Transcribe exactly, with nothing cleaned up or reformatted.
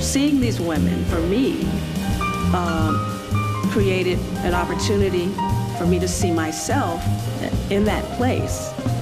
seeing these women, for me, um, created an opportunity for me to see myself in that place.